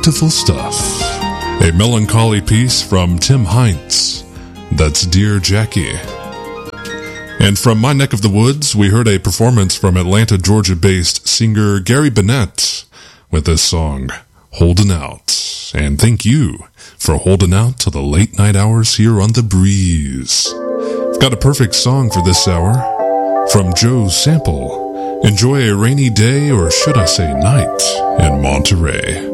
beautiful stuff. A melancholy piece from Tim Heinz. That's Dear Jackie. And from my neck of the woods, we heard a performance from Atlanta, Georgia-based singer Gary Bennett with this song, Holdin' Out. And thank you for holding out till the late night hours here on The Breeze. I've got a perfect song for this hour from Joe Sample. Enjoy a rainy day, or should I say night, in Monterey.